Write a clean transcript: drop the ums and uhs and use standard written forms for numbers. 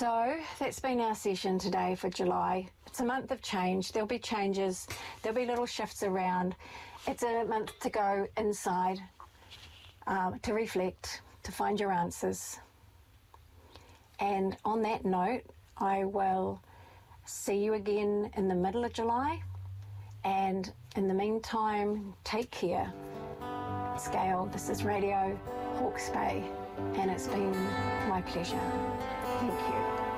So that's been our session today for July. It's a month of change. There'll be changes. There'll be little shifts around. It's a month to go inside, to reflect, to find your answers. And on that note, I will see you again in the middle of July. And in the meantime, take care. Scale, this is Radio Hawke's Bay, and it's been my pleasure. Thank you.